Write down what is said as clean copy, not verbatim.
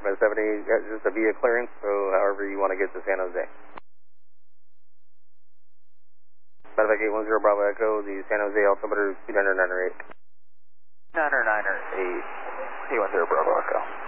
70, just a via clearance, so however you want to get to San Jose. Medevac 810 Bravo Echo, the San Jose altimeter is 2998. 998, 810 Bravo Echo.